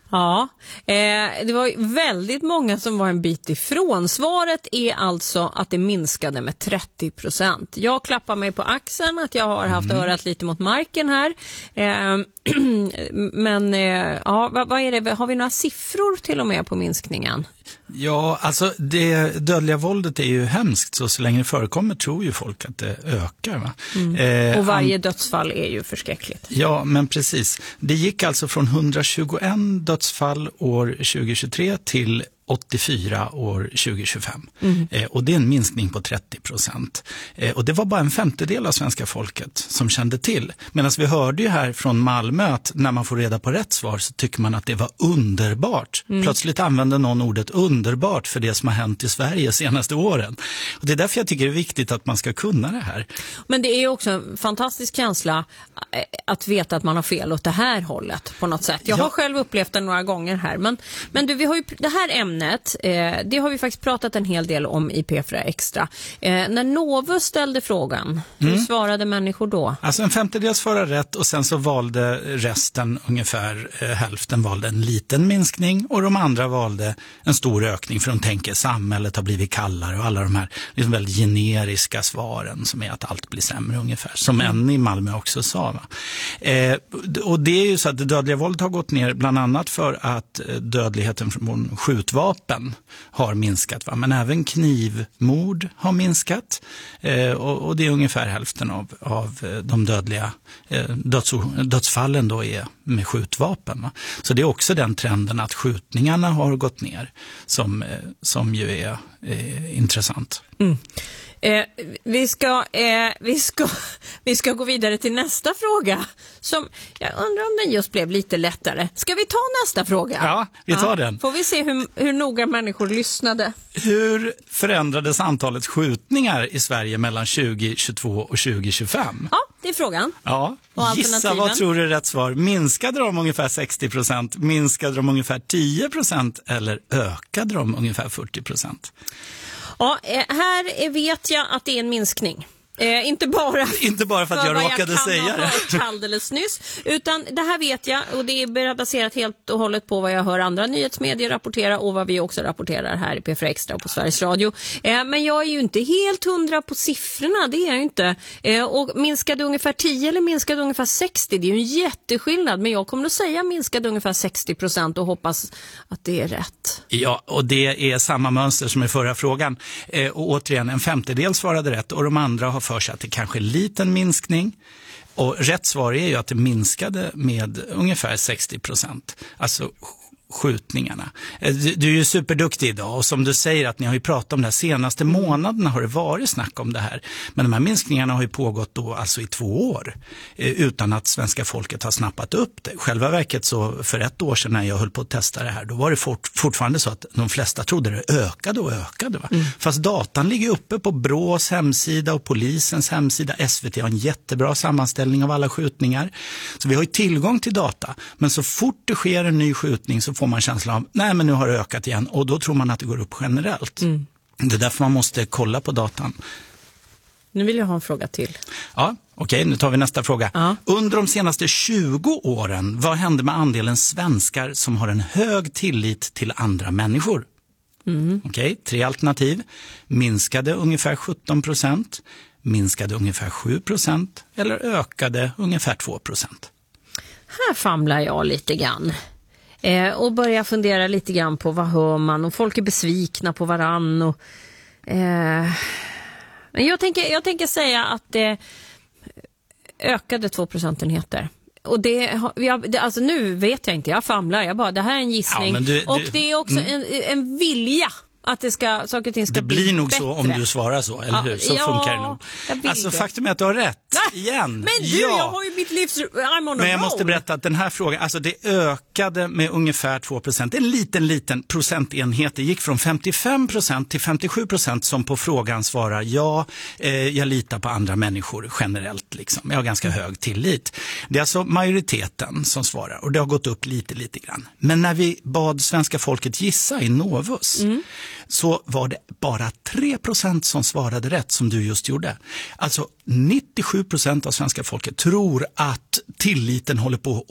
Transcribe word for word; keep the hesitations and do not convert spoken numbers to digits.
Ja, eh, det var väldigt många som var en bit ifrån. Svaret är alltså att det minskade med trettio procent. Jag klappar mig på axeln att jag har haft mm. örat lite mot marken här. Eh, men eh, ja, vad, vad är det? Har vi några siffror till och med på minskningen? Ja, alltså det dödliga våldet är ju hemskt, så så länge det förekommer tror ju folk att det ökar. Va? Mm. Eh, och varje an... dödsfall är ju förskräckligt. Ja, men precis. Det gick alltså från etthundratjugoett dödsfall år tjugohundratjugotre till åttiofyra år tjugohundratjugofem. Mm. Eh, och det är en minskning på trettio procent. Eh, och det var bara en femtedel av svenska folket som kände till. Medan vi hörde ju här från Malmö att när man får reda på rätt svar så tycker man att det var underbart. Mm. Plötsligt använde någon ordet underbart för det som har hänt i Sverige senaste åren. Och det är därför jag tycker det är viktigt att man ska kunna det här. Men det är också en fantastisk känsla att veta att man har fel åt det här hållet på något sätt. Jag ja. har själv upplevt det några gånger här. Men, men du, vi har ju det här ämnet Eh, det har vi faktiskt pratat en hel del om i P fyra Extra. Eh, när Novus ställde frågan, hur mm. svarade människor då? Alltså en femtedel svarade rätt och sen så valde resten, ungefär eh, hälften valde en liten minskning och de andra valde en stor ökning, för de tänker samhället har blivit kallare och alla de här liksom väldigt generiska svaren som är att allt blir sämre ungefär. Som mm. en i Malmö också sa. Va? Eh, och det är ju så att det dödliga våldet har gått ner bland annat för att dödligheten från skjutvapen har minskat, va? Men även knivmord har minskat eh, och, och det är ungefär hälften av, av de dödliga eh, döds, dödsfallen då är med skjutvapen. Va? Så det är också den trenden att skjutningarna har gått ner som, eh, som ju är eh, intressant. Mm. Eh, vi, ska, eh, vi, ska, vi ska gå vidare till nästa fråga som jag undrar om den just blev lite lättare. Ska vi ta nästa fråga? Ja, vi tar ja. den. Får vi se hur, hur noga människor lyssnade. Hur förändrades antalet skjutningar i Sverige mellan tjugohundratjugotvå och tjugohundratjugofem? Ja, det är frågan. Ja, gissa vad tror du är rätt svar? Minskade de ungefär sextio procent? Minskade de ungefär tio procent? Eller ökade de ungefär fyrtio procent? Ja, här vet jag att det är en minskning. Eh, inte bara inte bara för att jag råkade jag säga det alldeles nyss, utan det här vet jag, och det är baserat helt och hållet på vad jag hör andra nyhetsmedier rapportera och vad vi också rapporterar här i P fyra Extra och på Sveriges Radio. Eh, men jag är ju inte helt hundra på siffrorna, det är jag ju inte. Eh, och minskade ungefär tio eller minskade ungefär sextio, det är ju en jätteskillnad, men jag kommer att säga minskade ungefär sextio procent och hoppas att det är rätt. Ja, och det är samma mönster som i förra frågan. Eh, och återigen, en femtedel svarade rätt och de andra har för sig att det kanske är en liten minskning. Och rätt svar är ju att det minskade med ungefär sextio procent. Alltså skjutningarna. Du är ju superduktig idag och som du säger att ni har ju pratat om det här senaste månaderna har det varit snack om det här. Men de här minskningarna har ju pågått då alltså i två år utan att svenska folket har snappat upp det. Själva verket så för ett år sedan när jag höll på att testa det här då var det fort, fortfarande så att de flesta trodde det ökade och ökade. Va? Mm. Fast datan ligger uppe på Brås hemsida och polisens hemsida. S V T har en jättebra sammanställning av alla skjutningar. Så vi har ju tillgång till data. Men så fort det sker en ny skjutning så får man känslan av, nej men nu har det ökat igen och då tror man att det går upp generellt. Mm. Det är därför man måste kolla på datan. Nu vill jag ha en fråga till. Ja, okej, nu tar vi nästa fråga. Ja. Under de senaste tjugo åren, vad hände med andelen svenskar som har en hög tillit till andra människor? Mm. Okej, tre alternativ. Minskade ungefär sjutton procent, minskade ungefär sju procent eller ökade ungefär två procent? Här famlar jag lite grann. Eh, och börja fundera lite grann på vad hör man och folk är besvikna på varann och, eh, men jag tänker, jag tänker säga att det ökade två procentenheter och det, jag, det alltså nu vet jag inte, jag famlar, jag bara, det här är en gissning ja, du, du, och det är också mm. en, en vilja att det ska, saker och ting ska det bli blir nog bättre. Så om du svarar så, eller ja, hur? Så ja, funkar det nog. Alltså det. Faktum är att du har rätt. Nej, igen. Men du, ja. jag har ju mitt livs... I'm on Men jag roll. måste berätta att den här frågan, alltså det ökade med ungefär två procent. En liten, liten procentenhet. Det gick från femtiofem procent till femtiosju procent som på frågan svarar ja, eh, jag litar på andra människor generellt. Liksom. Jag har ganska hög tillit. Det är alltså majoriteten som svarar och det har gått upp lite, lite grann. Men när vi bad svenska folket gissa i Novus mm. så var det bara tre procent som svarade rätt som du just gjorde. Alltså nittiosju procent av svenska folket tror att tilliten håller på